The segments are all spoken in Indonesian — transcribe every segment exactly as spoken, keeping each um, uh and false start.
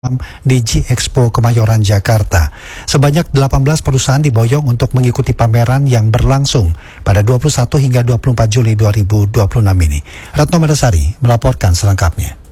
di G Expo Kemayoran, Jakarta. Sebanyak delapan belas perusahaan diboyong untuk mengikuti pameran yang berlangsung pada dua puluh satu hingga dua puluh empat Juli dua ribu dua puluh enam ini. Retno Medasari melaporkan selengkapnya.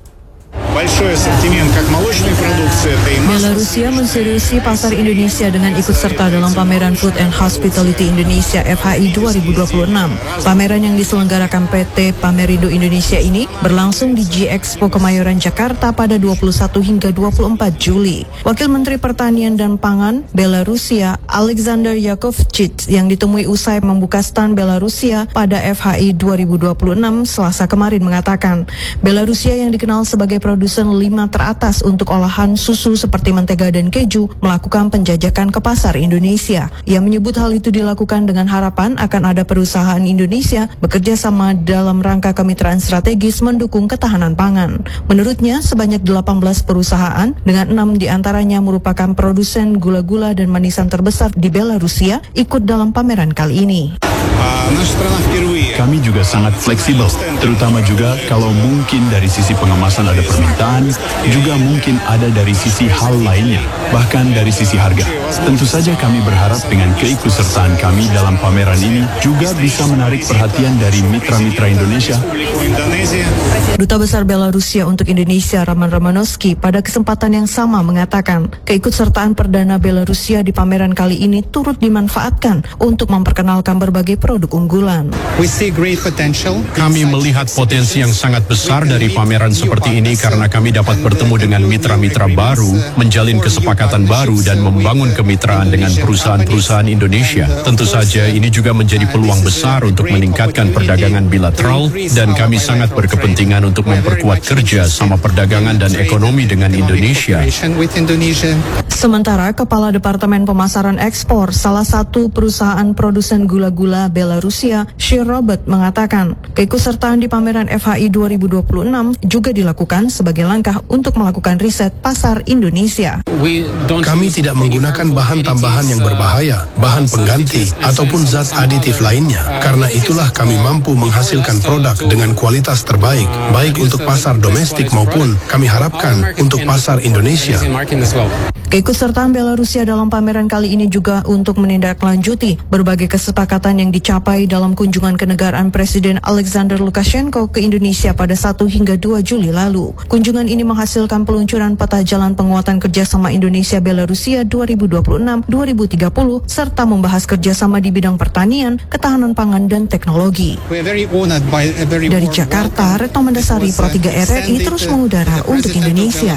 Belarusia menseriusi pasar Indonesia dengan ikut serta dalam pameran Food and Hospitality Indonesia F H I dua ribu dua puluh enam. Pameran yang diselenggarakan P T Pamerindo Indonesia ini berlangsung di G Expo Kemayoran, Jakarta pada dua puluh satu hingga dua puluh empat Juli. Wakil Menteri Pertanian dan Pangan Belarusia Alexander Yakovchić yang ditemui usai membuka stand Belarusia pada F H I dua ribu dua puluh enam Selasa kemarin mengatakan, Belarusia yang dikenal sebagai produsen lima teratas untuk olahan susu seperti mentega dan keju melakukan penjajakan ke pasar Indonesia. Ia menyebut hal itu dilakukan dengan harapan akan ada perusahaan Indonesia bekerja sama dalam rangka kemitraan strategis mendukung ketahanan pangan. Menurutnya, sebanyak delapan belas perusahaan dengan enam diantaranya merupakan produsen gula-gula dan manisan terbesar di Belarusia ikut dalam pameran kali ini. Kami juga sangat fleksibel, terutama juga kalau mungkin dari sisi pengemasan ada permintaan, juga mungkin ada dari sisi hal lainnya, bahkan dari sisi harga. Tentu saja kami berharap dengan keikutsertaan kami dalam pameran ini juga bisa menarik perhatian dari mitra-mitra Indonesia. Duta Besar Belarusia untuk Indonesia Roman Romanowski pada kesempatan yang sama mengatakan keikutsertaan perdana Belarusia di pameran kali ini turut dimanfaatkan untuk memperkenalkan berbagai produk unggulan. Kami melihat potensi yang sangat besar dari pameran seperti ini karena kami dapat bertemu dengan mitra-mitra baru, menjalin kesepakatan baru dan membangun kemitraan dengan perusahaan-perusahaan Indonesia. Tentu saja ini juga menjadi peluang besar untuk meningkatkan perdagangan bilateral dan kami sangat berkepentingan untuk memperkuat kerja sama perdagangan dan ekonomi dengan Indonesia. Sementara Kepala Departemen Pemasaran Ekspor salah satu perusahaan produsen gula-gula Belarusia, Shir Robert, mengatakan keikutsertaan di pameran F H I dua ribu dua puluh enam juga dilakukan sebagai langkah untuk melakukan riset pasar Indonesia. Kami tidak menggunakan bahan tambahan yang berbahaya, bahan pengganti, ataupun zat aditif lainnya. Karena itulah kami mampu menghasilkan produk dengan kualitas terbaik, baik untuk pasar domestik maupun kami harapkan untuk pasar Indonesia. Keikutsertaan Belarusia dalam pameran kali ini juga untuk menindaklanjuti berbagai kesepakatan yang dicapai dalam kunjungan kenegaraan Presiden Alexander Lukashenko ke Indonesia pada satu hingga dua Juli lalu. Kunjungan ini menghasilkan peluncuran peta jalan penguatan kerjasama Indonesia-Belarusia dua ribu dua puluh enam sampai dua ribu tiga puluh serta membahas kerjasama di bidang pertanian, ketahanan pangan, dan teknologi. Dari Jakarta, Retno Medasari, Pro tiga R R I terus mengudara untuk Indonesia.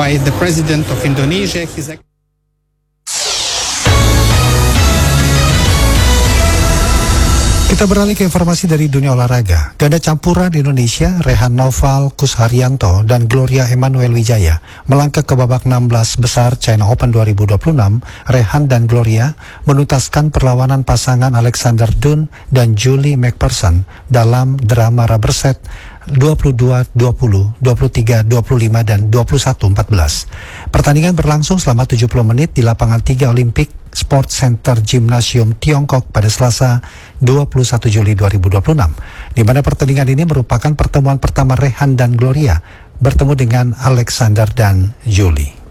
Kita beralih ke informasi dari dunia olahraga. Ganda campuran Indonesia, Rehan Noval Kusharyanto dan Gloria Emmanuel Wijaya melangkah ke babak enam belas besar China Open dua ribu dua puluh enam. Rehan dan Gloria menuntaskan perlawanan pasangan Alexander Dun dan Julie McPherson dalam drama rubber set dua puluh dua dua puluh, dua puluh tiga dua puluh lima, dan dua puluh satu empat belas. Pertandingan berlangsung selama tujuh puluh menit di lapangan tiga Olympic Sports Center Gymnasium Tiongkok pada Selasa dua puluh satu Juli dua ribu dua puluh enam, di mana pertandingan ini merupakan pertemuan pertama Rehan dan Gloria bertemu dengan Alexander dan Julie.